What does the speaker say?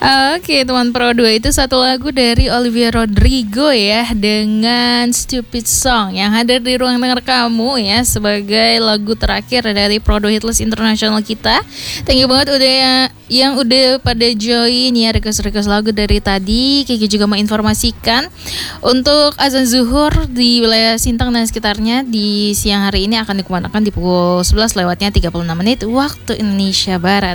Oke, teman Pro 2 itu satu lagu dari Olivia Rodrigo ya dengan Stupid Song yang hadir di ruang dengar kamu ya sebagai lagu terakhir dari Pro 2 Hitlist Internasional kita. Thank you banget udah yang udah pada join ya request lagu dari tadi. Kiki juga menginformasikan untuk azan zuhur di wilayah Sintang dan sekitarnya di siang hari ini akan dikumandangkan di pukul 11 lewatnya 36 menit waktu Indonesia Barat.